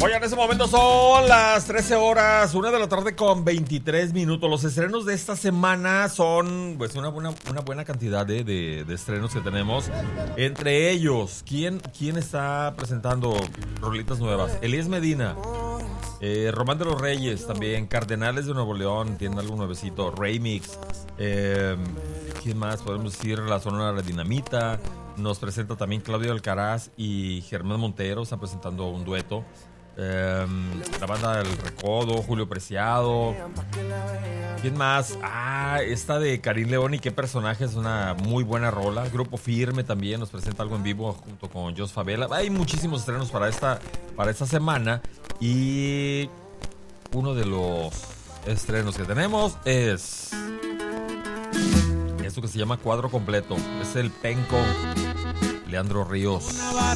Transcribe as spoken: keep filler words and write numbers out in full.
Oye, en ese momento son las trece horas, una de la tarde con veintitrés minutos. Los estrenos de esta semana son pues una buena, una buena cantidad de, de, de estrenos que tenemos. Entre ellos, ¿quién, quién está presentando rolitas nuevas? Elías Medina, eh, Román de los Reyes también, Cardenales de Nuevo León, tiene algo nuevecito, Remix. Eh, ¿Quién más podemos decir? La Sonora La Dinamita. Nos presenta también Claudio Alcaraz y Germán Montero, están presentando un dueto. Eh, la banda del Recodo, Julio Preciado. ¿Quién más? Ah, esta de Karim León y qué personaje, es una muy buena rola. Grupo Firme también nos presenta algo en vivo junto con Jos Favela. Hay muchísimos estrenos para esta, para esta semana. Y uno de los estrenos que tenemos es esto que se llama Cuadro Completo. Es el Penco, Leandro Ríos.